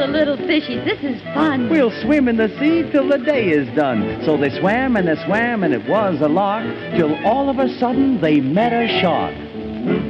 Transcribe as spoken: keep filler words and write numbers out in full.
little fishies. This is fun. We'll swim in the sea till the day is done. So they swam and they swam, and it was a lark, till all of a sudden they met a shark.